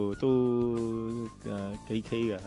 都幾 K 嘅。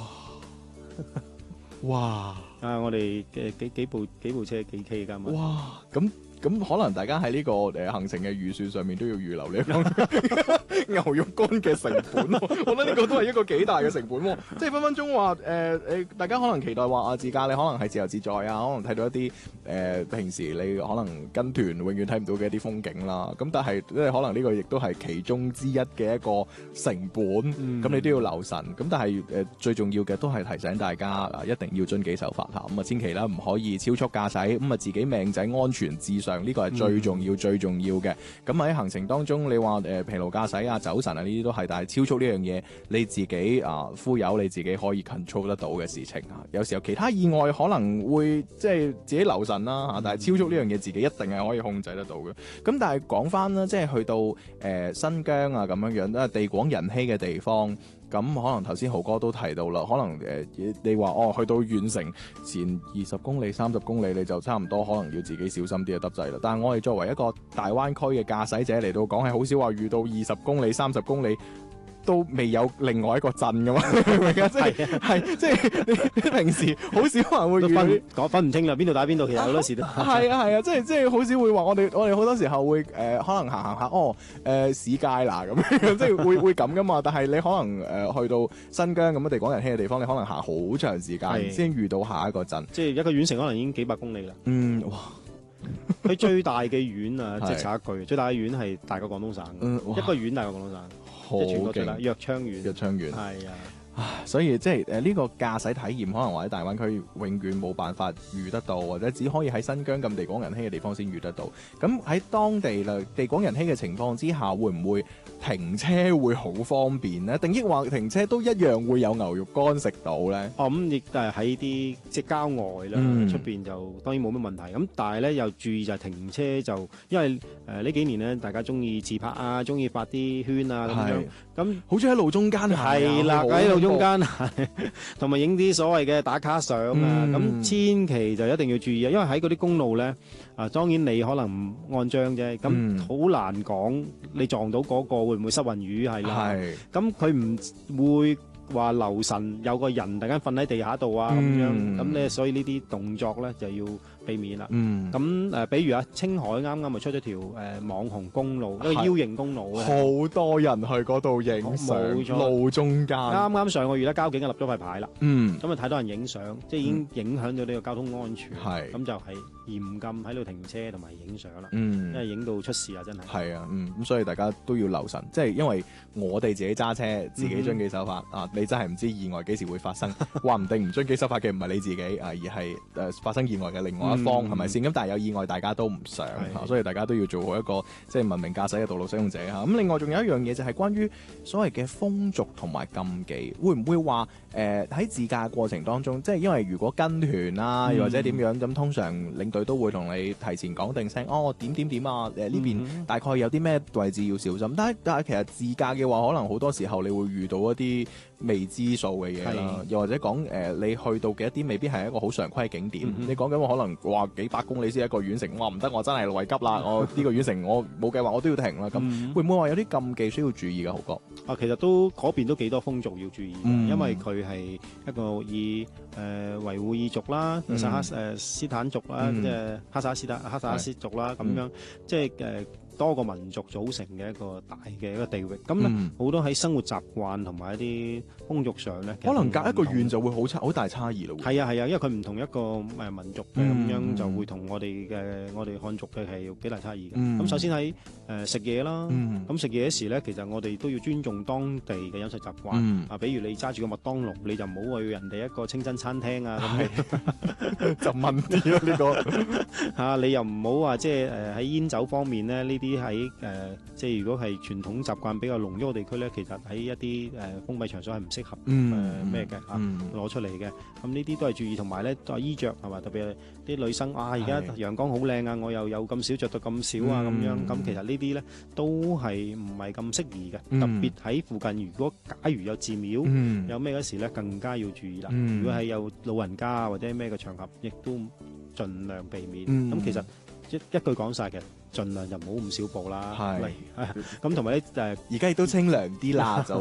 哇！ 我哋嘅幾部車幾 K 㗎嘛。 哇！咁可能大家喺呢個行程嘅預算上面都要預留呢個牛肉乾嘅成本喎，我覺得呢個都係一個幾大嘅成本喎，即係分分鐘話大家可能期待話自駕你可能係自由自在啊，可能睇到一啲平時你可能跟團永遠睇唔到嘅一啲風景啦，咁但係即係可能呢個亦都係其中之一嘅一個成本，咁你都要留神，咁但係最重要嘅都係提醒大家一定要遵紀守法嚇，咁啊千祈啦唔可以超速駕駛，咁啊自己命仔安全至上。呢個係最重要、最重要嘅。咁喺行程當中，你話疲勞駕駛啊、走神啊呢啲都係，但係超速呢樣嘢你自己忽悠你自己可以 control 得到嘅事情啊。有時候其他意外可能會即係自己留神啦，但係超速呢樣嘢自己一定係可以控制得到嘅。咁但係講翻啦，即係去到新疆啊咁樣樣地廣人稀嘅地方。咁可能頭先豪哥都提到啦，可能你話去到縣城前20公里、30公里，你就差唔多可能要自己小心啲就得滯啦。但係我哋作為一個大灣區嘅駕駛者嚟到講，係好少話遇到20公里、30公里。都未有另外一個鎮㗎嘛，明唔明啊？即係你平時好少話會遇到分唔清啦，邊度打邊度，其實好多時都係啊，即係好少會話我哋好多時候會可能行下市街啦咁樣，即係會咁噶嘛。但係你可能去到新疆咁嘅地廣人稀嘅地方，你可能行好長時間先遇到下一個鎮， 即係一個縣城可能已經幾百公里啦。 哇！ 佢最大嘅縣啊，即係插一句，最大嘅縣係大過廣東省，一個縣大過廣東省。即係全國最大，藥昌縣。係啊， 所以即係呢個駕駛體驗，可能或者大灣區永遠冇辦法遇得到，或者只可以喺新疆咁地廣人稀嘅地方先遇得到。咁喺當地地廣人稀嘅情況之下，會唔會停車會好方便呢？定抑或停車都一樣會有牛肉乾食到呢？ 咁亦都係喺啲即係郊外啦，出邊就當然冇乜問題。咁但係咧又注意就係停車就，因為呢幾年咧大家中意自拍啊，中意發啲圈啊咁樣，咁好似喺路中間係啦，喺路中間同埋影啲所謂嘅打卡相啊，咁千祈就一定要注意啊，因為喺嗰啲公路咧當然你可能唔按章啫，咁好難講你撞到嗰個會唔會失魂魚係啦，咁佢唔會話留神有個人突然間瞓喺地下度啊咁樣，咁咧所以呢啲動作咧就要避免啦。咁比如青海啱啱咪出咗條網紅公路，一個 U 型公路， 好多人去嗰度影相，路中間。啱啱上個月咧，交警立咗塊牌啦。咁啊太多人影相，即係已經影響到呢個交通安全。咁就係嚴禁喺度停車同埋影相啦。因為影到出事啊，真係。 係啊，咁所以大家都要留神，即係因為我哋自己揸車，自己遵紀守法啊。你真係唔知意外幾時會發生，話唔定唔遵紀守法嘅唔係你自己而係發生意外嘅另外一方，係咪先？咁但係有意外，大家都唔想，所以大家都要做好一個即係文明駕駛嘅道路使用者嚇。咁另外仲有一樣嘢就係關於所謂嘅風俗同埋禁忌，會唔會話喺自駕過程當中，即係因為如果跟團啦，又或者點樣咁，通常領隊都會同你提前講定聲，點啊，呢邊大概有啲咩位置要小心。但係其實自駕嘅話，可能好多時候你會遇到一啲未知數嘅嘢啦，又或者講你去到嘅一啲未必係一個好常規嘅景點，你講緊可能話幾百公里先一個縣城，哇唔得，我真係為急啦，我呢個縣城我冇計劃，我都要停啦。咁會唔會話有啲禁忌需要注意嘅？豪哥其實都嗰邊都幾多風俗要注意，因為佢係一個以維吾爾族啦、薩克斯坦族啦，即係哈薩克斯族啦咁樣，即係多個民族組成嘅一個大嘅一個地域，咁咧好多喺生活習慣同埋一啲風俗上咧， 可能隔一個縣就會好大差異咯。 係啊，因為佢唔同一個民族嘅，咁樣就會同我哋漢族嘅係有幾大差異嘅。咁首先喺食嘢啦，咁食嘢時咧，其實我哋都要尊重當地嘅飲食習慣。比如你揸住個麥當勞，你就唔好去人哋一個清真餐廳啊，咁就問啲咯呢個你又唔好話即係喺煙酒方面咧呢啲。喺即係如果係傳統習慣比較濃郁嘅地區咧，其實喺一啲封閉場所係唔適合咩嘅攞出嚟嘅。咁呢啲都係注意，同埋咧衣着係嘛，特別係啲女生而家陽光好靚啊，我又有咁少着到咁少啊咁樣。咁其實呢啲咧都係唔係咁適宜嘅。特別喺附近，如果假如有寺廟有咩嗰時咧，更加要注意啦。如果係有老人家或者咩嘅場合，亦都盡量避免。咁其實一句講晒嘅。盡量就唔好咁少步啦，咁同埋咧而家亦都清涼啲啦就。